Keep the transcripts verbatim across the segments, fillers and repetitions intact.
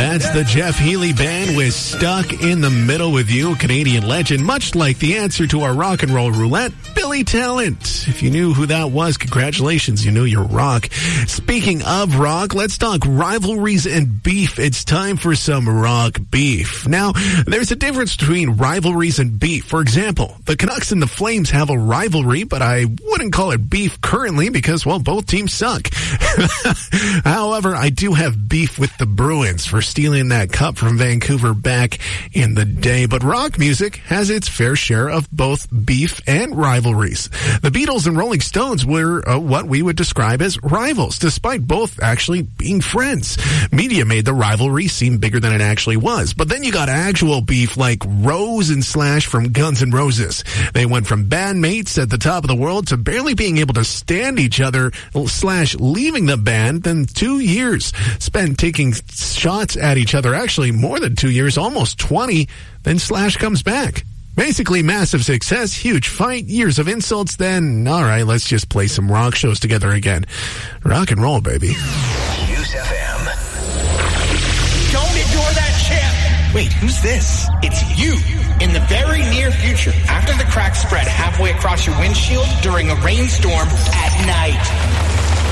That's the Jeff Healey Band with Stuck in the Middle with You, a Canadian legend, much like the answer to our rock and roll roulette, Billy Talent. If you knew who that was, congratulations, you knew your rock. Speaking of rock, let's talk rivalries and beef. It's time for some rock beef. Now, there's a difference between rivalries and beef. For example, the Canucks and the Flames have a rivalry, but I wouldn't call it beef currently because, well, both teams suck. However, I do have beef with the Bruins for stealing that cup from Vancouver back in the day. But rock music has its fair share of both beef and rivalries. The Beatles and Rolling Stones were uh, what we would describe as rivals, despite both actually being friends. Media made the rivalry seem bigger than it actually was. But then you got actual beef like Rose and Slash from Guns N' Roses. They went from bandmates at the top of the world to barely being able to stand each other, Slash leaving the band, then two years spent taking shots at each other, actually more than two years, almost twenty, then Slash comes back. Basically massive success, huge fight, years of insults, then, all right, let's just play some rock shows together again. Rock and roll, baby. News F M. Don't ignore that chip! Wait, who's this? It's you! In the very near future, after the cracks spread halfway across your windshield during a rainstorm at night.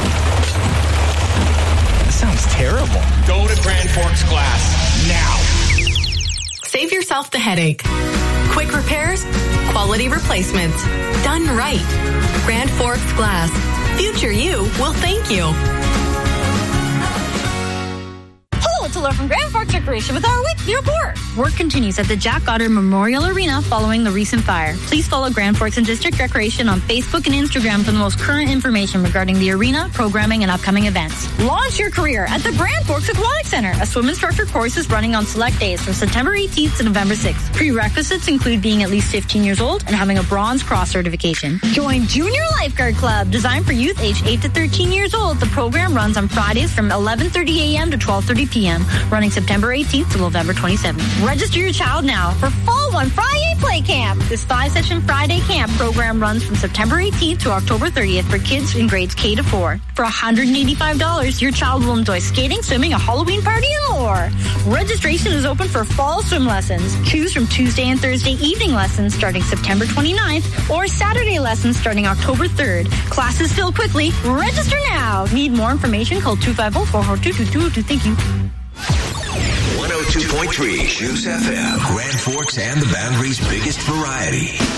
Sounds terrible. Go to Grand Forks Glass now. Save yourself the headache. Quick repairs, quality replacements. Done right. Grand Forks Glass. Future you will thank you. Hello, it's Laura from Grand Forks Recreation with our weekly report. Work continues at the Jack Goddard Memorial Arena following the recent fire. Please follow Grand Forks and District Recreation on Facebook and Instagram for the most current information regarding the arena, programming, and upcoming events. Launch your career at the Grand Forks Aquatic Center. A swim instructor course is running on select days from September eighteenth to November sixth. Prerequisites include being at least fifteen years old and having a Bronze Cross certification. Join Junior Lifeguard Club, designed for youth aged eight to thirteen years old. The program runs on Fridays from eleven thirty a.m. to twelve thirty p.m., running September eighteenth to November twenty-seventh. Register your child now for Fall One Friday Play Camp. This five-session Friday camp program runs from September eighteenth to October thirtieth for kids in grades K to four. For one hundred eighty-five dollars, your child will enjoy skating, swimming, a Halloween party, and more. Registration is open for fall swim lessons. Choose from Tuesday and Thursday evening lessons starting September twenty-ninth or Saturday lessons starting October third. Classes fill quickly. Register now. Need more information? Call two five zero, four four two, two two two. Thank you. one oh two point three Juice F M. Grand Forks and the Boundary's biggest variety.